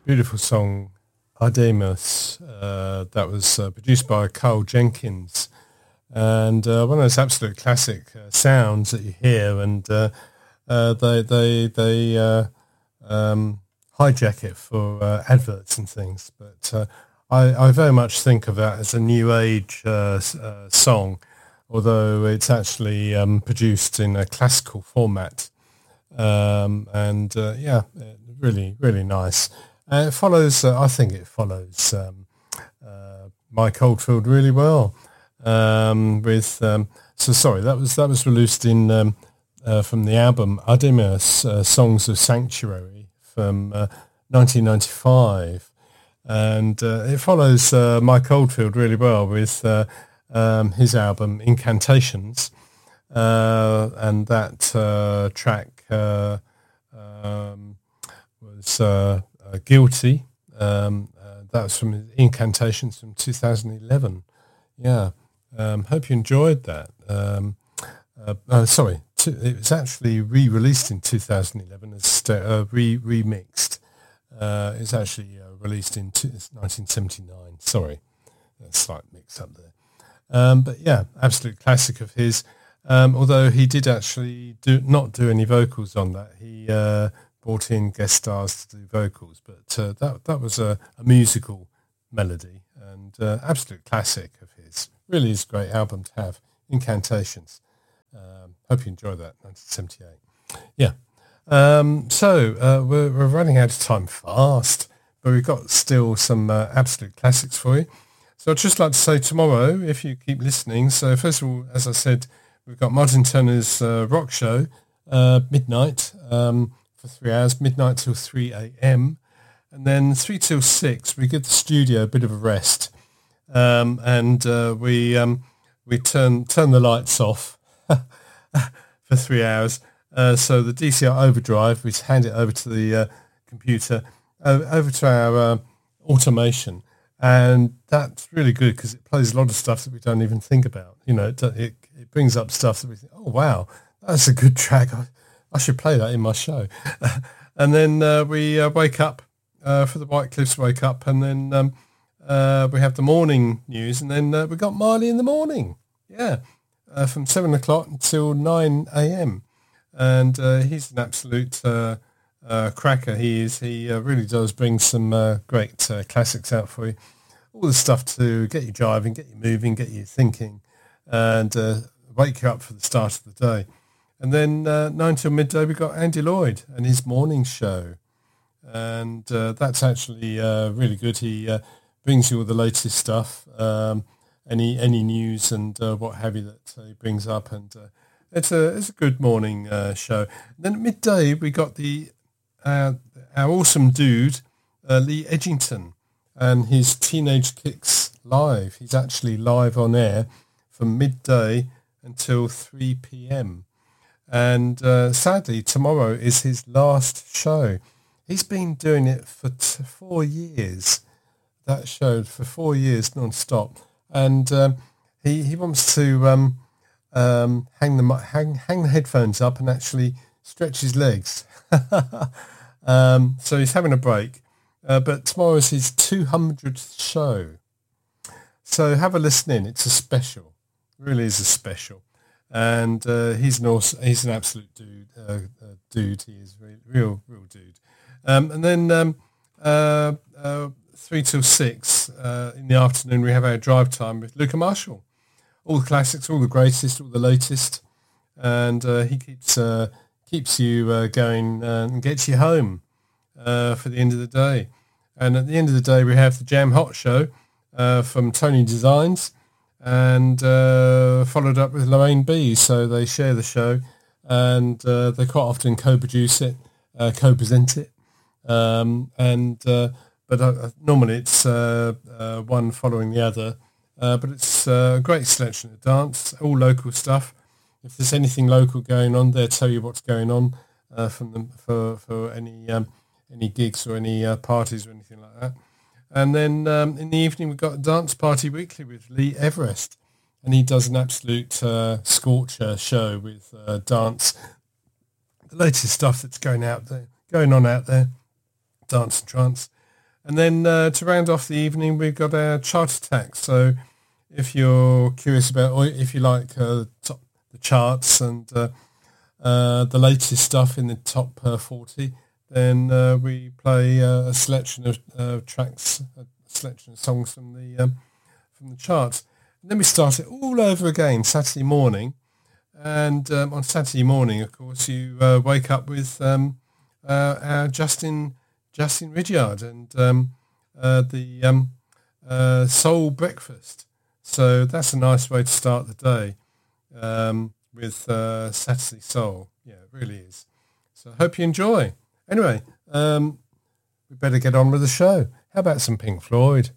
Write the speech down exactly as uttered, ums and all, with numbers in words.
Beautiful song, Artemis. Uh, that was uh, produced by Carl Jenkins, and uh, one of those absolute classic uh, sounds that you hear, and uh, uh, they they they uh, um, hijack it for uh, adverts and things. But uh, I, I very much think of that as a new age uh, uh, song, although it's actually um, produced in a classical format, um, and uh, yeah, really really nice. Uh, it follows, uh, I think it follows um, uh, Mike Oldfield really well. Um, with um, so sorry, that was that was released in um, uh, from the album Artemis, uh, Songs of Sanctuary from uh, nineteen ninety-five, and uh, it follows uh, Mike Oldfield really well with uh, um, his album Incantations, uh, and that uh, track uh, um, was. Uh, Uh, Guilty. Um, uh, that was from Incantations from two thousand eleven. Yeah. Um, hope you enjoyed that. Um, uh, uh, sorry, t- it was actually re-released in two thousand eleven as st- uh, re remixed. Uh, it's actually uh, released in t- nineteen seventy-nine. Sorry, a slight mix up there. Um, but yeah, absolute classic of his. Um, although he did actually do not do any vocals on that. He uh, brought in guest stars to do vocals, but uh, that that was a, a musical melody and uh, absolute classic of his. Really is a great album to have, Incantations. Um, hope you enjoy that, nineteen seventy-eight. Yeah. Um, so uh, we're, we're running out of time fast, but we've got still some uh, absolute classics for you. So I'd just like to say tomorrow, if you keep listening, so first of all, as I said, we've got Martin Turner's uh, rock show, uh, midnight, um, for three hours, midnight till three a.m. And then three till six, we give the studio a bit of a rest. Um, and uh, we um, we turn turn the lights off for three hours. Uh, so the D C R overdrive, we hand it over to the uh, computer, uh, over to our uh, automation. And that's really good because it plays a lot of stuff that we don't even think about. You know, it, it, it brings up stuff that we think, oh, wow, that's a good track. I, I should play that in my show. And then uh, we uh, wake up uh, for the White Cliffs wake up, and then um, uh, we have the morning news, and then uh, we got Marley in the morning. Yeah, uh, from seven o'clock until nine a.m. And uh, he's an absolute uh, uh, cracker. He is. He uh, really does bring some uh, great uh, classics out for you. All the stuff to get you driving, get you moving, get you thinking, and uh, wake you up for the start of the day. And then uh, nine till midday, we've got Andy Lloyd and his morning show. And uh, that's actually uh, really good. He uh, brings you all the latest stuff, um, any any news and uh, what have you that uh, he brings up. And uh, it's a it's a good morning uh, show. And then at midday, we got the uh, our awesome dude, uh, Lee Edgington, and his Teenage Kicks Live. He's actually live on air from midday until three p.m. And uh, sadly, tomorrow is his last show. He's been doing it for t- four years, that show, for four years non-stop. And um, he, he wants to um, um, hang, the, hang, hang the headphones up and actually stretch his legs. um, so he's having a break. Uh, but tomorrow is his two hundredth show. So have a listen in. It's a special. It really is a special. And uh, he's an awesome, he's an absolute dude. Uh, uh, dude, he is real, real, real dude. Um, and then um, uh, uh, three till six uh, in the afternoon, we have our drive time with Luca Marshall. All the classics, all the greatest, all the latest, and uh, he keeps uh, keeps you uh, going uh, and gets you home uh, for the end of the day. And at the end of the day, we have the Jam Hot Show uh, from Tony Designs. And uh, followed up with Lorraine B. So they share the show, and uh, they quite often co-produce it, uh, co-present it, um, and uh, but uh, normally it's uh, uh, one following the other. Uh, but it's uh, a great selection of dance, all local stuff. If there's anything local going on, they'll tell you what's going on uh, from them for for any um, any gigs or any uh, parties or anything like that. And then um, in the evening, we've got Dance Party Weekly with Lee Everest. And he does an absolute uh, scorcher show with uh, dance, the latest stuff that's going out there, going on out there, dance and trance. And then uh, to round off the evening, we've got our chart attack. So if you're curious about, or if you like uh, top, the charts and uh, uh, the latest stuff in the top uh, forty, then uh, we play uh, a selection of uh, tracks, a selection of songs from the um, from the charts. And then we start it all over again Saturday morning. And um, on Saturday morning, of course, you uh, wake up with um, uh, our Justin Justin Ridyard and um, uh, the um, uh, Soul Breakfast. So that's a nice way to start the day um, with uh, Saturday Soul. Yeah, it really is. So I hope you enjoy. Anyway, um, we better get on with the show. How about some Pink Floyd?